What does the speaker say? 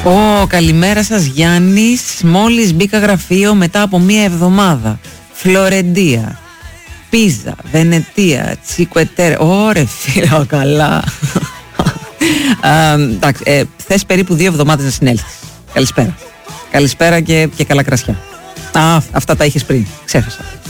Καλημέρα σας Γιάννης. Μόλις μπήκα γραφείο μετά από μία εβδομάδα. Φλωρεντία, Πίζα, Βενετία, Τσικουετέρ. Ωρε φίλε, καλά. Εντάξει, θες περίπου 2 εβδομάδες να συνέλθεις. Καλησπέρα. Καλησπέρα και καλά κρασιά. Αυτά τα είχες πριν, ξέχασα.